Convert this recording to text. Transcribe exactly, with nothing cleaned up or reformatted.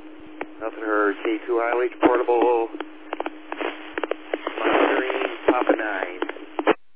Nothing heard. K two Highway portable monitoring Papa nine.